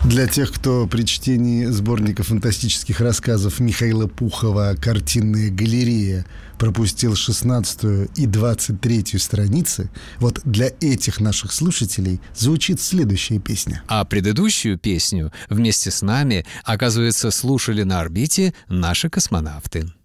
Для тех, кто при чтении сборника фантастических рассказов Михаила Пухова «Картинная галерея» пропустил 16-ю и 23-ю страницы, вот для этих наших слушателей звучит следующая песня. А предыдущую песню вместе с нами, оказывается, слушали на орбите наши космонавты.